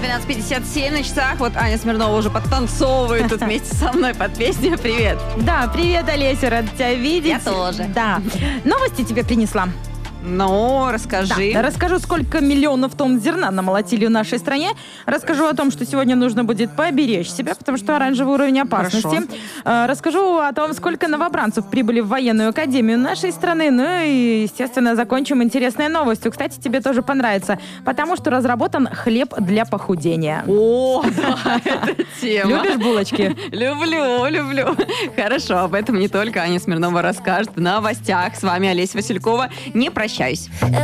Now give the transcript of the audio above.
12:57 на часах. Вот Аня Смирнова уже подтанцовывает тут вместе со мной под песню. Привет. Да, привет, Олеся, рада тебя видеть. Я тоже. Да. Новости тебе принесла. Ну, расскажи. Да, расскажу, сколько миллионов тонн зерна намолотили в нашей стране. Расскажу о том, что сегодня нужно будет поберечь себя, потому что оранжевый уровень опасности. Хорошо. Расскажу о том, сколько новобранцев прибыли в военную академию нашей страны. Ну и, естественно, закончим интересной новостью. Кстати, тебе тоже понравится, потому что разработан хлеб для похудения. О, да, это тема. Любишь булочки? Люблю. Хорошо, об этом не только Аня Смирнова расскажет в новостях. С вами Олеся Василькова. Не прощаюсь.